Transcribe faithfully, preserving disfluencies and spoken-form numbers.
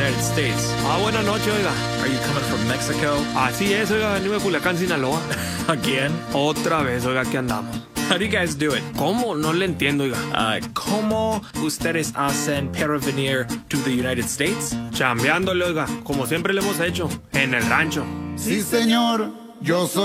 United States. Ah, buenas noches, oiga. Are you coming from Mexico? Así es, oiga, venimos de Culiacán, Sinaloa. Again? Otra vez, oiga, aquí andamos. How do you guys do it? ¿Cómo? No le entiendo, oiga. Uh, ¿Cómo ustedes hacen para venir to the United States? Chambeándole, oiga, como siempre le hemos hecho, en el rancho. Sí, señor, yo soy